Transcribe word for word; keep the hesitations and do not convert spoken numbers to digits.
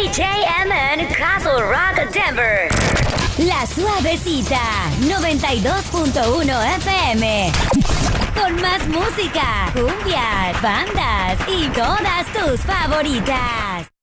J M N Castle Rock Denver. La Suavecita, noventa y dos punto uno F M. Con más música, cumbias, bandas y todas tus favoritas.